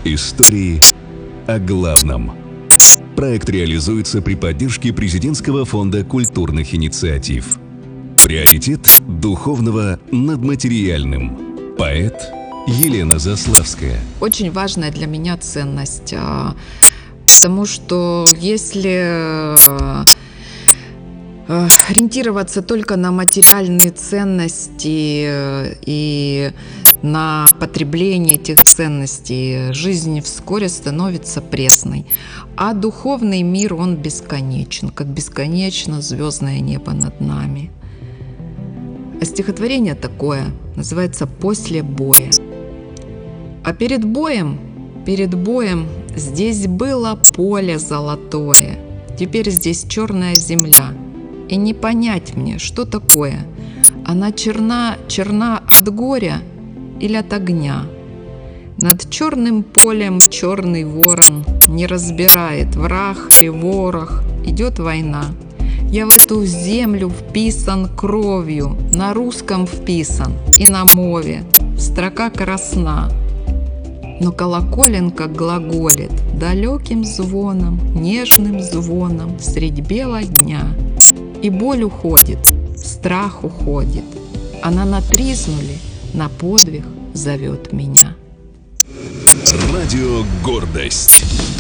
Истории о главном. Проект реализуется при поддержке Президентского фонда культурных инициатив. Приоритет духовного над материальным. Поэт Елена Заславская. Очень важная для меня ценность, потому что если ориентироваться только на материальные ценности и на потребление этих ценностей, жизнь вскоре становится пресной. А духовный мир, он бесконечен, как бесконечно звездное небо над нами. А стихотворение такое, называется «После боя». А перед боем здесь было поле золотое, теперь здесь черная земля. И не понять мне, что такое. Она черна от горя или от огня. Над черным полем черный ворон не разбирает, враг ли ворог, идет война. Я в эту землю вписан кровью, на русском вписан и на мове, строка красна. Но колоколенка глаголит далеким звоном, нежным звоном средь бела дня. И боль уходит, страх уходит, она натризнули, на подвиг зовет меня. Радио «Гордость».